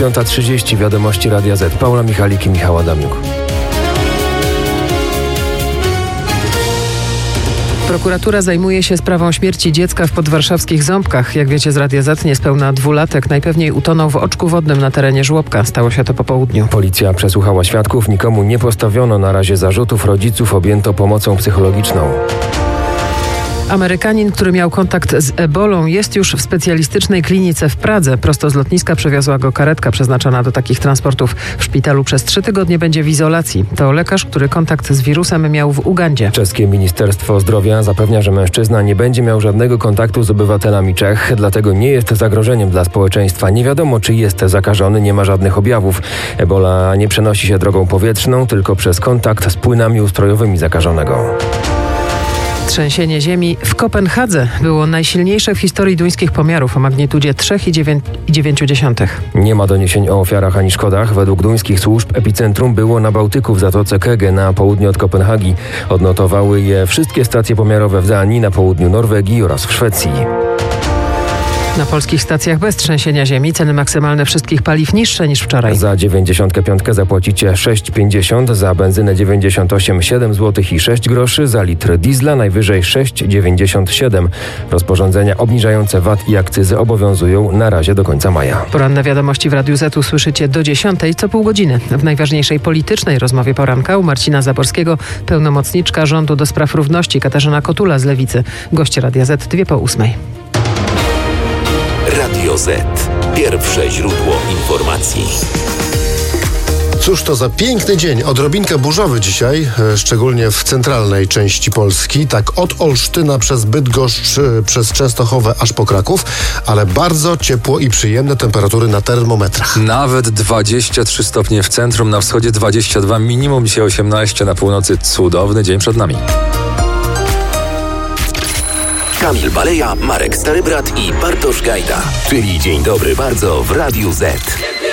5:30 wiadomości Radia Z. Paula Michalik i Michał Adamiuk. Prokuratura zajmuje się sprawą śmierci dziecka w podwarszawskich Ząbkach. Jak wiecie z Radia Z, niespełna 2-latek najpewniej utonął w oczku wodnym na terenie żłobka. Stało się to po południu. Policja przesłuchała świadków. Nikomu nie postawiono na razie zarzutów. Rodziców objęto pomocą psychologiczną. Amerykanin, który miał kontakt z ebolą, jest już w specjalistycznej klinice w Pradze. Prosto z lotniska przewiozła go karetka przeznaczona do takich transportów. W szpitalu przez 3 tygodnie będzie w izolacji. To lekarz, który kontakt z wirusem miał w Ugandzie. Czeskie Ministerstwo Zdrowia zapewnia, że mężczyzna nie będzie miał żadnego kontaktu z obywatelami Czech, dlatego nie jest zagrożeniem dla społeczeństwa. Nie wiadomo, czy jest zakażony, nie ma żadnych objawów. Ebola nie przenosi się drogą powietrzną, tylko przez kontakt z płynami ustrojowymi zakażonego. Trzęsienie ziemi w Kopenhadze było najsilniejsze w historii duńskich pomiarów o magnitudzie 3,9. Nie ma doniesień o ofiarach ani szkodach. Według duńskich służb epicentrum było na Bałtyku w Zatoce Kege na południe od Kopenhagi. Odnotowały je wszystkie stacje pomiarowe w Danii, na południu Norwegii oraz w Szwecji. Na polskich stacjach bez trzęsienia ziemi ceny maksymalne wszystkich paliw niższe niż wczoraj. Za 95 zapłacicie 6,50, za benzynę 98 7 zł i 6 groszy, za litr diesla najwyżej 6,97. Rozporządzenia obniżające VAT i akcyzy obowiązują na razie do końca maja. Poranne wiadomości w Radiu Z usłyszycie do 10 co pół godziny. W najważniejszej politycznej rozmowie poranka u Marcina Zaborskiego pełnomocniczka rządu do spraw równości Katarzyna Kotula z Lewicy. Goście Radia Z 7:08. Radio Z. Pierwsze źródło informacji. Cóż to za piękny dzień. Odrobinkę burzowy dzisiaj, szczególnie w centralnej części Polski. Tak od Olsztyna przez Bydgoszcz, przez Częstochowę aż po Kraków, ale bardzo ciepło i przyjemne temperatury na termometrach. Nawet 23 stopnie w centrum, na wschodzie 22, minimum dzisiaj 18, na północy cudowny dzień przed nami. Kamil Baleja, Marek Starybrat i Bartosz Gajda. Czyli Dzień Dobry Bardzo w Radiu Z.